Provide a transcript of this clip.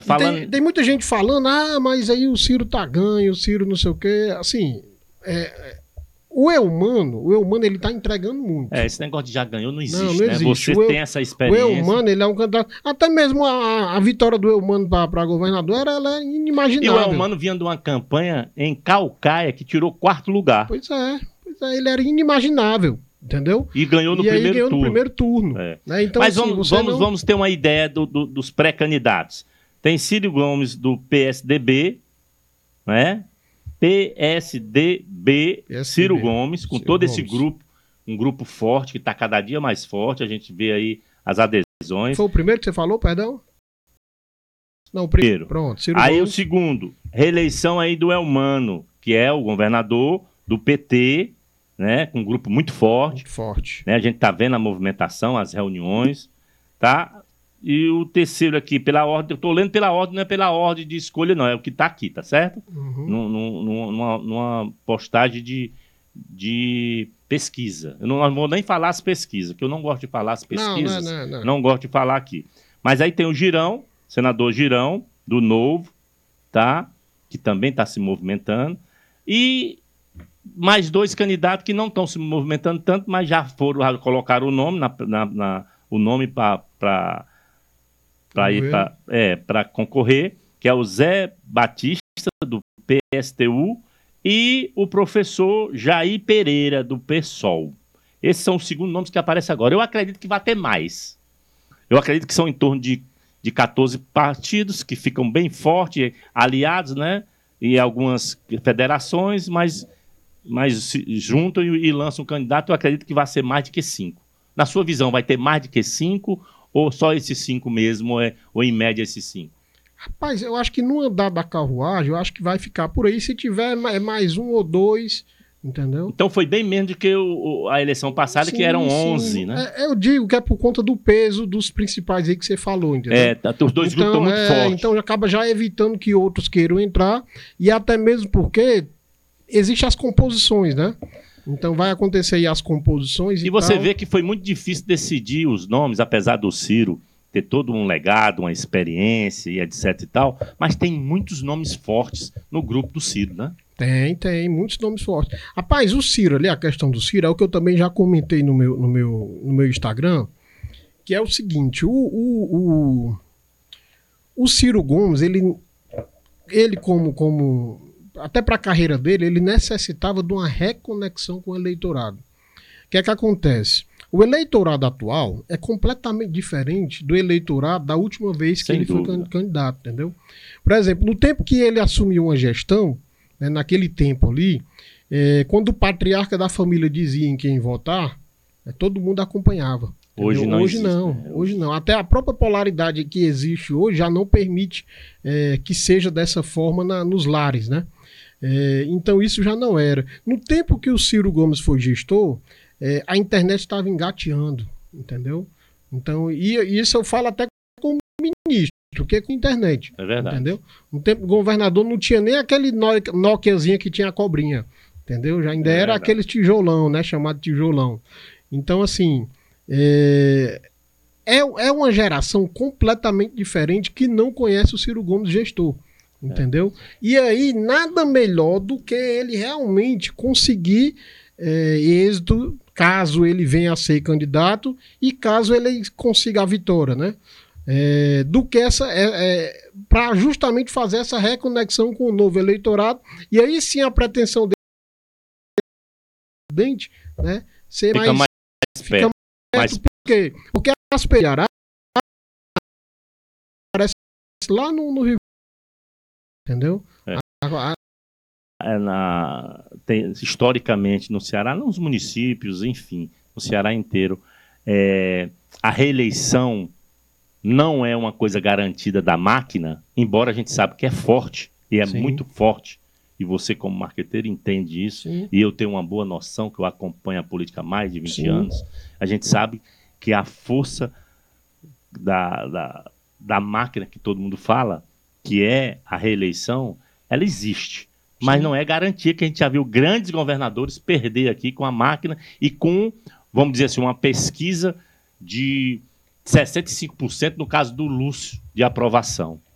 falando... Tem muita gente falando, mas aí o Ciro tá ganho, o Ciro não sei o quê. Assim, o Eumano, ele tá entregando muito. Esse negócio de já ganhou não existe, não né? existe. Você tem essa experiência. O Eumano, ele é um candidato... Até mesmo a vitória do Eumano pra governador, ela é inimaginável. E o Eumano vinha de uma campanha em Caucaia que tirou 4º lugar. Pois é, ele era inimaginável. Entendeu? E ganhou no primeiro turno. Né? Então, mas assim, vamos ter uma ideia dos pré-candidatos. Tem Ciro Gomes do PSDB, né? PSDB, Ciro Gomes, com todo esse grupo, um grupo forte, que está cada dia mais forte. A gente vê aí as adesões. Foi o primeiro que você falou, perdão? Não, o primeiro. Pronto, Ciro Gomes. Aí o segundo, reeleição aí do Eumano, que é o governador do PT, né, com um grupo muito forte. Muito forte. Né, a gente está vendo a movimentação, as reuniões, tá? E o terceiro aqui, pela ordem, eu estou lendo pela ordem, não é pela ordem de escolha, não, é o que está aqui, tá certo? Numa postagem de pesquisa. Eu não vou nem falar as pesquisas, que eu não gosto de falar as pesquisas, não gosto de falar aqui. Mas aí tem o Girão, senador Girão, do Novo, tá? Que também está se movimentando, e mais 2 candidatos que não estão se movimentando tanto, mas já colocaram o nome para concorrer, que é o Zé Batista, do PSTU, e o professor Jair Pereira, do PSOL. Esses são os segundos nomes que aparecem agora. Eu acredito que vai ter mais. Eu acredito que são em torno de 14 partidos que ficam bem fortes, aliados, né? E algumas federações, mas se juntam e lançam um candidato. Eu acredito que vai ser mais do que 5. Na sua visão, vai ter mais do que 5 ou só esses 5 mesmo, ou em média esses 5? Rapaz, eu acho que no andar da carruagem, eu acho que vai ficar por aí. Se tiver mais 1 ou 2, entendeu? Então foi bem menos do que a eleição passada, sim, que eram 11, né? Eu digo que é por conta do peso dos principais aí que você falou, entendeu? Os dois grupos estão muito fortes. Então acaba já evitando que outros queiram entrar, e até mesmo porque existem as composições, né? Então vai acontecer aí as composições e você vê que foi muito difícil decidir os nomes, apesar do Ciro ter todo um legado, uma experiência e etc e tal, mas tem muitos nomes fortes no grupo do Ciro, né? Tem muitos nomes fortes. Rapaz, o Ciro ali, a questão do Ciro, é o que eu também já comentei no meu Instagram, que é o seguinte, o Ciro Gomes, ele como até para a carreira dele, ele necessitava de uma reconexão com o eleitorado. O que é que acontece? O eleitorado atual é completamente diferente do eleitorado da última vez que ele foi candidato, entendeu? Por exemplo, no tempo que ele assumiu uma gestão, né, naquele tempo ali, quando o patriarca da família dizia em quem votar, todo mundo acompanhava. Hoje não existe, hoje não. Até a própria polaridade que existe hoje já não permite que seja dessa forma nos lares, né? Então isso já não era. No tempo que o Ciro Gomes foi gestor, a internet estava engateando, entendeu? Então, e isso eu falo até como ministro, que com internet. É verdade. Entendeu? No tempo do governador não tinha nem aquele Nokiazinha que tinha a cobrinha, entendeu? Já ainda era aquele tijolão, né? Chamado tijolão. Então, assim, é uma geração completamente diferente que não conhece o Ciro Gomes gestor. Entendeu? E aí, nada melhor do que ele realmente conseguir êxito, caso ele venha a ser candidato e caso ele consiga a vitória, né? Do que para justamente fazer essa reconexão com o novo eleitorado, e aí sim a pretensão dele, né, ser fica mais perto. Porque as Ceará aparece lá no Rio, entendeu? Historicamente no Ceará, nos municípios, enfim, no Ceará inteiro, a reeleição não é uma coisa garantida da máquina, embora a gente saiba que é forte, e é muito forte, e você como marqueteiro entende isso, e eu tenho uma boa noção, que eu acompanho a política há mais de 20 anos, a gente sabe que a força da máquina que todo mundo fala, que é a reeleição, ela existe. Mas não é garantia, que a gente já viu grandes governadores perder aqui com a máquina e com, vamos dizer assim, uma pesquisa de 65% no caso do Lúcio, de aprovação.